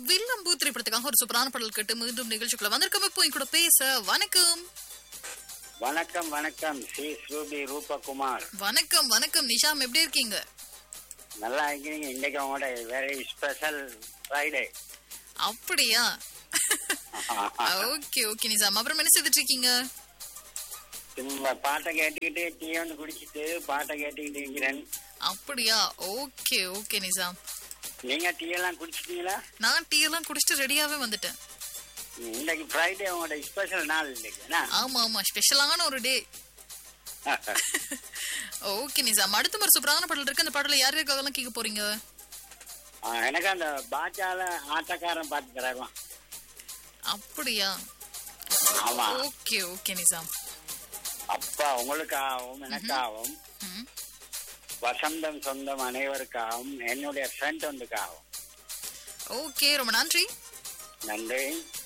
வில்லம்பு திரைப்படத்துக்காக ஒரு சூப்பரான பாடல் கேட்டு மீண்டும் நிகழ்ச்சிக்குள்ள வந்திருக்கோம். இப்போ என் கூட பேச வணக்கம். வணக்கம் வணக்கம் ஸ்ரீ ஸ்ரூபி ரூபகுமார். வணக்கம் வணக்கம் நிஷாம், எப்படி இருக்கீங்க? நல்லா இருக்கீங்க. இன்னைக்கு உங்களோட வெரி ஸ்பெஷல் ஃப்ரைடே. அப்படியா? ஓகே ஓகே நிஷாம், அப்புறம் என்ன செய்துட்டு இருக்கீங்க? சும்மா பாட்டை கேட்டுக்கிட்டு டீ ஒன்று குடிச்சிட்டு பாட்டை கேட்டுக்கிட்டு இருக்கிறேன். அப்படியா? ஓகே ஓகே நிஷாம், நீங்க டீ எல்லாம் குடிச்சிட்டீங்களா? நான் டீ எல்லாம் குடிச்சிட்டு ரெடியாவே வந்துட்டேன். இன்னைக்கு ஃப்ரைடே உங்களோட ஸ்பெஷல் நாள் இன்னைக்கு. ஆமா ஆமா, ஸ்பெஷலான ஒரு டே. ஓகே நிஷாம், அடுத்த ஒரு சூப்பரான பாடல் இருக்கு. அந்த பாடல யார் யாருக்காகலாம் கேட்க போறீங்க? எனக்கு அந்த பாஜால ஆட்டக்காரன் பாட்டு தராங்க. அப்படியா? ஆமா. Okay okay Neesham. அப்பா உங்களுக்காகவும் எனக்காகவும் வசந்தம் சொந்தம் அனைவருக்காகவும் என்னுடைய ஃப்ரெண்ட் ஒன்றுக்காகவும். ஓகே, ரொம்ப நன்றி. நன்றி.